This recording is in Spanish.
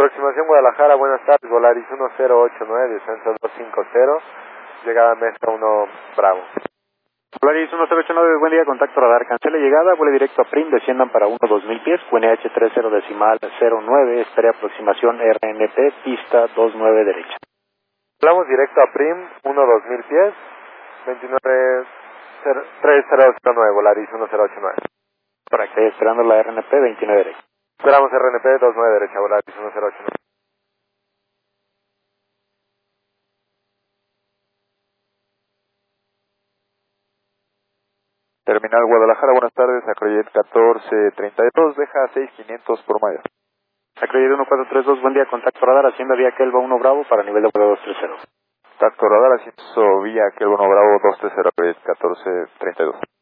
Aproximación Guadalajara, buenas tardes, Volaris 1089, descenso 250, llegada Mesa 1 Bravo. Volaris 1089, buen día, contacto radar, cancele llegada, vuele directo a PRIM, desciendan para 1-2000 pies, QNH 30 decimal 09, espere aproximación RNP, pista 29 derecha. Hablamos directo a PRIM, 1-2000 pies, 3009, Volaris 1089. Correcto, esperando la RNP 29 derecha. Esperamos RNP 29 derecha, Volaris 1089. Terminal Guadalajara, buenas tardes, Acrojet 1432, deja 6500 por mayo. Acrojet 1432, buen día, contacto radar, Hacienda Vía Kelva 1 Bravo para nivel de vuelo 230. Contacto radar, ascenso vía Kelvin Bravo 230, Acrojet 1432.